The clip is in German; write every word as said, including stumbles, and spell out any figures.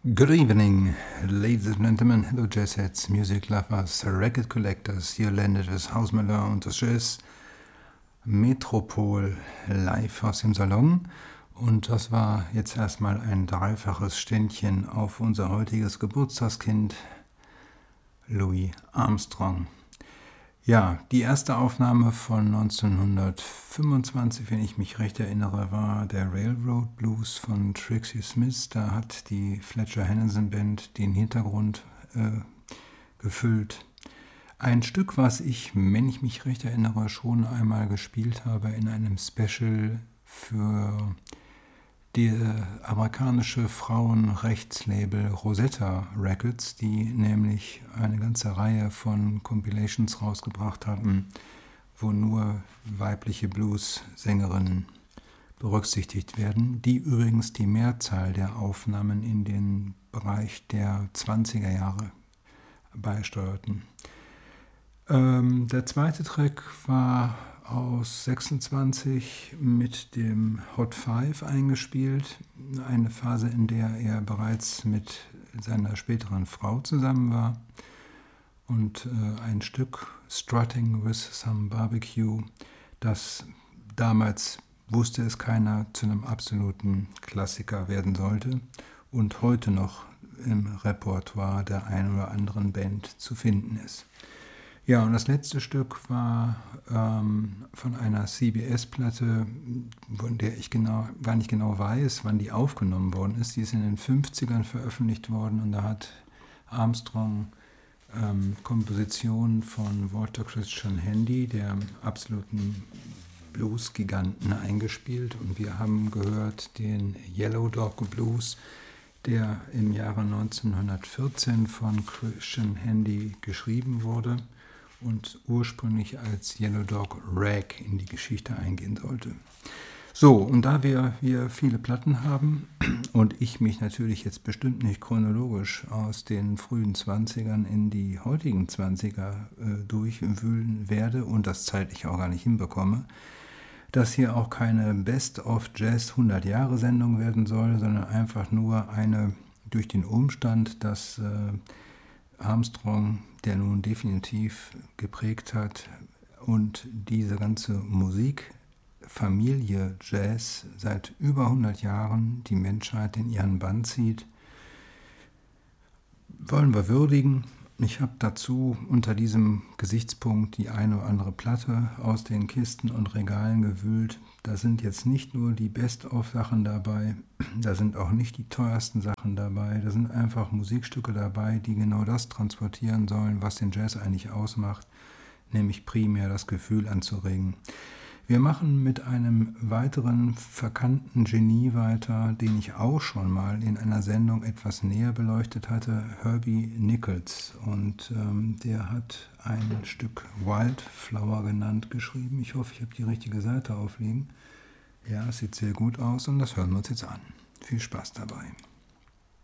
Good evening, ladies and gentlemen, hello jazzheads, music lovers, record collectors. Hier landet es House Malone und das Jazz Metropol live aus dem Salon. Und das war jetzt erstmal ein dreifaches Ständchen auf unser heutiges Geburtstagskind, Louis Armstrong. Ja, die erste Aufnahme von neunzehnhundertfünfundzwanzig, wenn ich mich recht erinnere, war der Railroad Blues von Trixie Smith. Da hat die Fletcher Henderson Band den Hintergrund äh, gefüllt. Ein Stück, was ich, wenn ich mich recht erinnere, schon einmal gespielt habe in einem Special für die amerikanische Frauenrechtslabel Rosetta Records, die nämlich eine ganze Reihe von Compilations rausgebracht hatten, wo nur weibliche Blues-Sängerinnen berücksichtigt werden, die übrigens die Mehrzahl der Aufnahmen in den Bereich der zwanziger Jahre beisteuerten. Ähm, der zweite Track war aus sechsundzwanzig mit dem Hot Five eingespielt, eine Phase, in der er bereits mit seiner späteren Frau zusammen war, und äh, ein Stück Strutting with Some Barbecue, das damals, wusste es keiner, zu einem absoluten Klassiker werden sollte und heute noch im Repertoire der einen oder anderen Band zu finden ist. Ja, und das letzte Stück war ähm, von einer C B S-Platte, von der ich genau, gar nicht genau weiß, wann die aufgenommen worden ist. Die ist in den fünfzigern veröffentlicht worden und da hat Armstrong ähm, Kompositionen von Walter Christian Handy, der absoluten Blues-Giganten, eingespielt. Und wir haben gehört den Yellow Dog Blues, der im Jahre neunzehnhundertvierzehn von Christian Handy geschrieben wurde und ursprünglich als Yellow Dog Rag in die Geschichte eingehen sollte. So, und da wir hier viele Platten haben und ich mich natürlich jetzt bestimmt nicht chronologisch aus den frühen zwanzigern in die heutigen zwanziger äh, durchwühlen werde und das zeitlich auch gar nicht hinbekomme, dass hier auch keine Best-of-Jazz hundert-Jahre-Sendung werden soll, sondern einfach nur eine durch den Umstand, dass äh, Armstrong, der nun definitiv geprägt hat und diese ganze Musikfamilie Jazz seit über hundert Jahren die Menschheit in ihren Bann zieht, wollen wir würdigen. Ich habe dazu unter diesem Gesichtspunkt die eine oder andere Platte aus den Kisten und Regalen gewühlt. Da sind jetzt nicht nur die Best-of-Sachen dabei, da sind auch nicht die teuersten Sachen dabei, da sind einfach Musikstücke dabei, die genau das transportieren sollen, was den Jazz eigentlich ausmacht, nämlich primär das Gefühl anzuregen. Wir machen mit einem weiteren verkannten Genie weiter, den ich auch schon mal in einer Sendung etwas näher beleuchtet hatte, Herbie Nichols. Und ähm, der hat ein Stück Wildflower genannt geschrieben. Ich hoffe, ich habe die richtige Seite aufliegen. Ja, es sieht sehr gut aus und das hören wir uns jetzt an. Viel Spaß dabei.